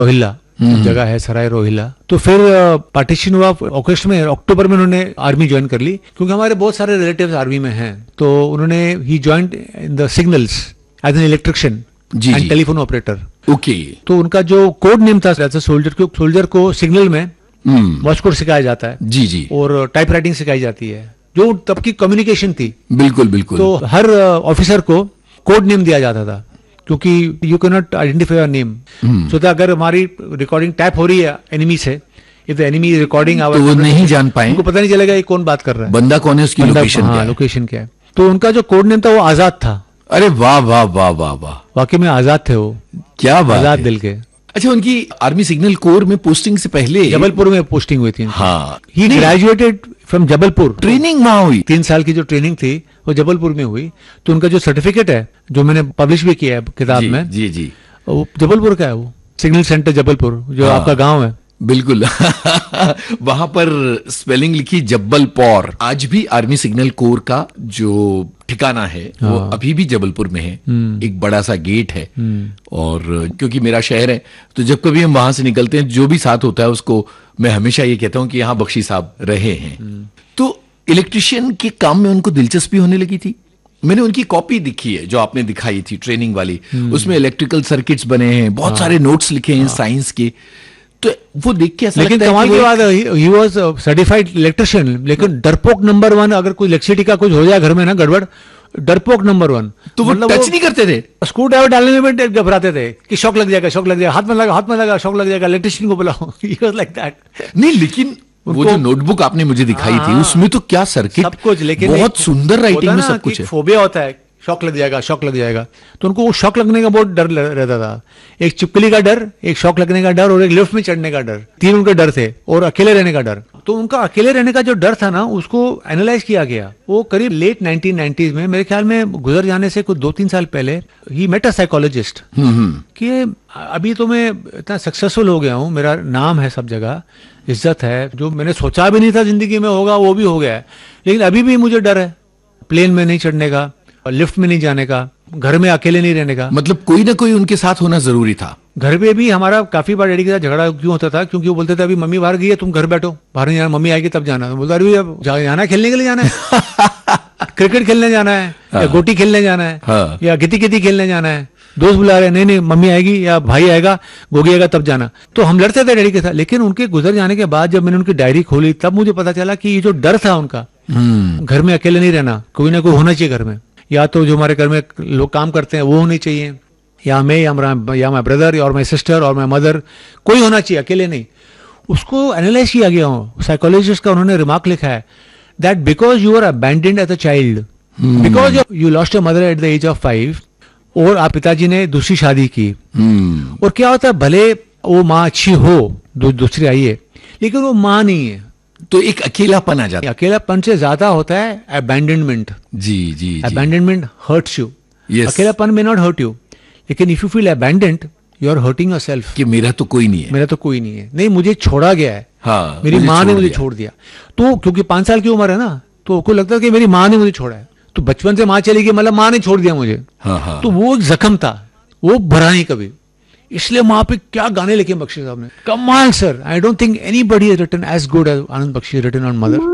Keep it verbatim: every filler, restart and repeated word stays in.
रोहिल्ला जगह है, सराय रोहिल्ला। तो फिर पार्टीशन हुआ अगस्त में, अक्टूबर में उन्होंने आर्मी ज्वाइन कर ली, क्योंकि हमारे बहुत सारे रिलेटिव्स आर्मी में हैं। तो उन्होंने he joined in the signals as an electrician and telephone operator. Okay. तो उनका जो कोड नेम था एज अ सोल्जर, क्योंकि सोल्जर को सिग्नल में वॉच कोड सिखाया जाता है जी जी, और टाइप राइटिंग सिखाई जाती है, जो तब की कम्युनिकेशन थी। बिल्कुल बिल्कुल। तो हर ऑफिसर को कोड नेम दिया जाता था, क्योंकि you can not identify your name. सो अगर हमारी रिकॉर्डिंग टैप हो रही है एनिमी से, if the enemy is recording our, तो वो नहीं जान पाए, उनको पता नहीं चलेगा ये कौन बात कर रहा है, बंदा कौन है, उसकी लोकेशन क्या है, लोकेशन क्या है। तो उनका जो कोड नेम था वो आजाद था। अरे वाह वाह वाह वाह वाह, वाकई में आजाद थे वो, क्या बात, आजाद दिल के। अच्छा, उनकी आर्मी सिग्नल कोर में पोस्टिंग से पहले जबलपुर में पोस्टिंग हुई थी। हाँ, ही ग्रेजुएटेड फ्रॉम जबलपुर। ट्रेनिंग वहां हुई, तीन साल की जो ट्रेनिंग थी वो जबलपुर में हुई। तो उनका जो सर्टिफिकेट है, जो मैंने पब्लिश भी किया है किताब में, जी जी, वो जबलपुर का है, वो सिग्नल सेंटर जबलपुर, जो हाँ, आपका गांव है। बिल्कुल वहां पर स्पेलिंग लिखी जब्बलपौर। आज भी आर्मी सिग्नल कोर का जो ठिकाना है वो अभी भी जबलपुर में है। एक बड़ा सा गेट है, और क्योंकि मेरा शहर है तो जब कभी हम वहां से निकलते हैं, जो भी साथ होता है उसको मैं हमेशा ये कहता हूं कि यहाँ बख्शी साहब रहे हैं। तो इलेक्ट्रिशियन के काम में उनको दिलचस्पी होने लगी थी। मैंने उनकी कॉपी दिखी है जो आपने दिखाई थी ट्रेनिंग वाली, उसमें इलेक्ट्रिकल सर्किट्स बने हैं, बहुत सारे नोट्स लिखे हैं साइंस के। तो वो देख के ऐसा लेकिन लगता कमाल है की बात है, ही वाज सर्टिफाइड इलेक्ट्रिशियन, लेकिन डरपोक नंबर वन। अगर कोई इलेक्ट्रिसिटी का कुछ हो जाए घर में ना गड़बड़, डरपोक नंबर वन। तो वो टच नहीं करते थे, स्क्रू ड्राइवर डालने में भी घबराते थे कि शॉक लग जाएगा, शॉक लग जाएगा, हाथ में लगा, हाथ में लगा, शॉक लग जाएगा, इलेक्ट्रिशियन को बुलाओ। He was like that. नहीं, लेकिन वो जो नोटबुक आपने मुझे दिखाई थी उसमें तो क्या सर्किट, सब कुछ, लेकिन बहुत सुंदर राइटिंग में सब कुछ है। फोबिया होता है, शॉक लग जाएगा, शॉक लग जाएगा। तो उनको वो शॉक लगने का बहुत डर रहता था। एक चिपकली का डर, एक शॉक लगने का डर, और एक लिफ्ट में चढ़ने का डर। तीन उनके डर थे, और अकेले रहने का डर। तो उनका अकेले रहने का जो डर था ना, उसको एनालाइज किया गया। वो करीब लेट नाइनटीन नाइंटीज़ में, मेरे ख्याल में गुजर जाने से कुछ दो तीन साल पहले, ही मेट अ साइकोलॉजिस्ट कि अभी तो मैं इतना सक्सेसफुल हो गया हूँ, मेरा नाम है सब जगह, इज्जत है, जो मैंने सोचा भी नहीं था जिंदगी में होगा वो भी हो गया है, लेकिन अभी भी मुझे डर है प्लेन में नहीं चढ़ने का, लिफ्ट में नहीं जाने का, घर में अकेले नहीं रहने का। मतलब कोई ना कोई उनके साथ होना जरूरी था। घर पे भी हमारा काफी बार डैडी के साथ झगड़ा क्यों होता था, क्योंकि वो बोलते थे अभी मम्मी बाहर गई है, तुम घर बैठो, बाहर नहीं जाना, मम्मी आएगी तब जाना। तो बोलता अरे अब जाना है, खेलने के लिए जाना है, क्रिकेट खेलने जाना है, या गोटी खेलने जाना है, हाँ, या गिती गिती खेलने जाना है, दोस्त बुला रहे हैं, नहीं नहीं मम्मी आएगी या भाई आएगा, गोगी आएगा तब जाना। तो हम लड़ते थे डैडी के साथ। लेकिन उनके गुजर जाने के बाद जब मैंने उनकी डायरी खोली, तब मुझे पता चला कि ये जो डर था उनका, घर में अकेले नहीं रहना, कोई ना कोई होना चाहिए घर में, या तो जो हमारे घर में लोग काम करते हैं वो होने चाहिए, या मैं, या मेरा, या माई ब्रदर, और माई सिस्टर, और माई मदर, कोई होना चाहिए, अकेले नहीं। उसको एनालाइज किया गया हो। साइकोलॉजिस्ट का उन्होंने रिमार्क लिखा है that because you are abandoned as a child, because you lost your mother at the age of five, और आप पिताजी ने दूसरी शादी की, और क्या होता है, भले वो माँ अच्छी हो, दू, दूसरी आई है, लेकिन वो माँ नहीं है, तो एक अकेलापन आ जाता है। अकेलापन से ज्यादा होता है abandonment. Ji ji, abandonment hurts you. अकेलापन में नॉट हर्ट यू, लेकिन if you feel abandoned, you are hurting yourself कि मेरा तो कोई नहीं है, मेरा तो कोई नहीं है, नहीं मुझे छोड़ा गया है, हाँ, मेरी माँ ने मुझे छोड़ दिया। तो क्योंकि पांच साल की उम्र है ना, तो उसको लगता है कि मेरी माँ ने मुझे छोड़ा है। तो बचपन से माँ चली गई, मतलब माँ ने छोड़ दिया मुझे। हाँ, हाँ। तो वो एक जख्म था, वो भरा नहीं कभी। इसलिए माँ पे क्या गाने लिखे बख्शी साहब ने, कमाल sir. I don't think anybody has written as good as Anand Bakshi written on mother.